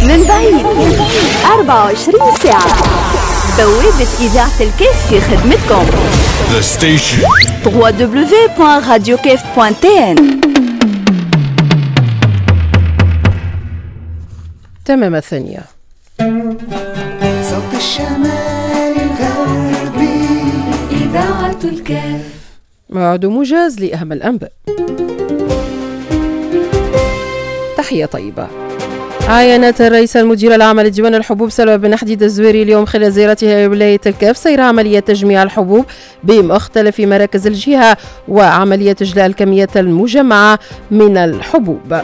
للبعيد 24 ساعة. بوابة إذاعة الكيف في خدمتكم. The station www.radiokef.tn. تمام الثانية. صوت الشمال الغربي إذاعة الكيف. موعد موجز لأهم الأنباء. تحية طيبة. عاينت الرئيس المدير العام لديوان الحبوب سلوى بن حديد الزويري اليوم خلال زيارتها لولاية الكاف سير عملية تجميع الحبوب بمختلف مراكز الجهة وعملية إجلاء الكميات المجمعة من الحبوب.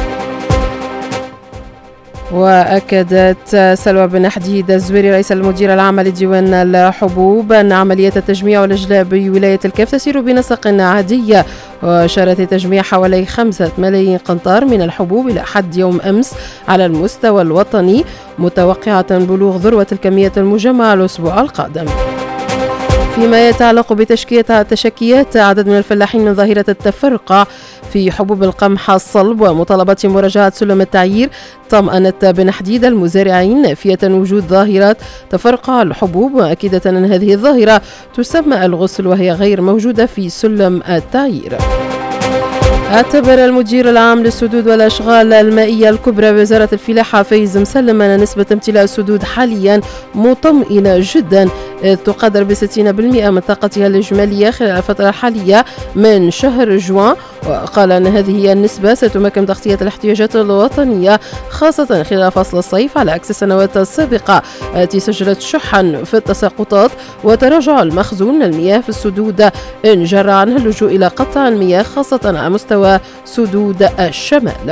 وأكدت سلوى بن حديد الزويري رئيس المدير العام لديوان الحبوب أن عملية التجميع والإجلاء بولاية الكاف تسير بنسق عادي، وأشارت التجميع حوالي 5 ملايين قنطار من الحبوب إلى حد يوم أمس على المستوى الوطني، متوقعة بلوغ ذروة الكميات المجمعة الأسبوع القادم. فيما يتعلق بتشكيات عدد من الفلاحين من ظاهرة التفرقة في حبوب القمح الصلب ومطالبة مراجعة سلم التعيير، طمأنت بن حديد المزارعين نافية وجود ظاهرة تفرقة الحبوب، وأكدة أن هذه الظاهرة تسمى الغسل وهي غير موجودة في سلم التعيير. اعتبر المدير العام للسدود والأشغال المائية الكبرى بوزارة الفلاحة فايز مسلم أن نسبة امتلاء السدود حاليا مطمئنة جدا، إذ تقدر ب60% من طاقتها الإجمالية خلال الفترة الحالية من شهر جوان، وقال أن هذه هي النسبة ستمكن تغطية الاحتياجات الوطنية خاصة خلال فصل الصيف، على عكس السنوات السابقة التي سجلت شحا في التساقطات وتراجع المخزون من المياه في السدود، إن جرى عنها اللجوء إلى قطع المياه خاصة على مستوى سدود الشمال.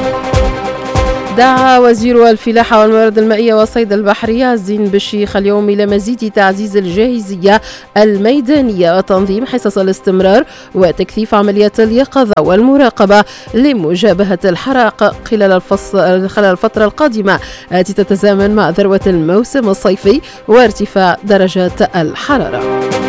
دعا وزير الفلاحة والموارد المائية والصيد البحري عزين بالشيخ اليوم إلى مزيد تعزيز الجاهزية الميدانية وتنظيم حصص الاستمرار وتكثيف عمليات اليقظة والمراقبة لمجابهة الحرائق خلال الفترة القادمة التي تتزامن مع ذروة الموسم الصيفي وارتفاع درجات الحرارة.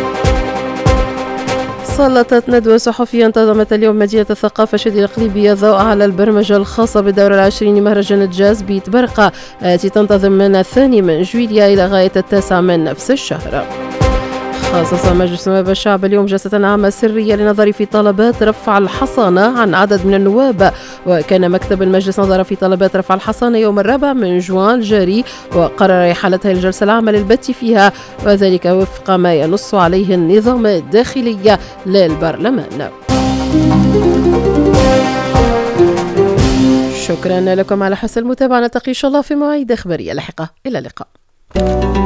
سلطت ندوة صحفية انتظمت اليوم مدينة الثقافة شادي القليبية الضوء على البرمجة الخاصة بالدورة 20 مهرجان الجاز بيت برقة التي تنتظم من 2 جويلية إلى غاية 9 من نفس الشهر. خصص مجلس نواب الشعب اليوم جلسة عامة سرية لنظر في طلبات رفع الحصانة عن عدد من النواب، وكان مكتب المجلس نظر في طلبات رفع الحصانة يوم 4 جوان الجاري، وقرر إحالتها الجلسة العامة للبت فيها، وذلك وفق ما ينص عليه النظام الداخلي للبرلمان. شكرا لكم على حسن المتابعة، نلتقي إن شاء الله في مواعيد إخبارية لاحقة، إلى اللقاء.